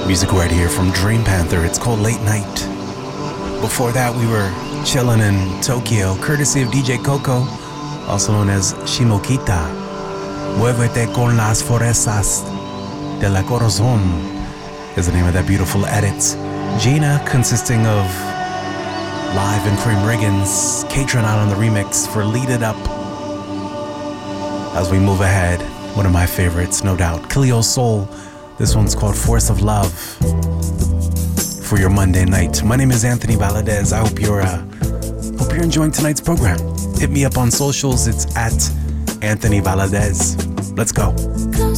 Music right here from Dream Panther. It's called Late Night. Before that, we were chilling in Tokyo, courtesy of DJ Coco, also known as Shimokita. Muévete con las fuerzas de la corazón is the name of that beautiful edit. Gina, consisting of Live and Cream Riggins, Katrin out on the remix for Lead It Up. As we move ahead, one of my favorites, no doubt, Cleo Soul. This one's called Force of Love for your Monday night. My name is Anthony Valadez. I hope you're enjoying tonight's program. Hit me up on socials. It's at Anthony Valadez. Let's go.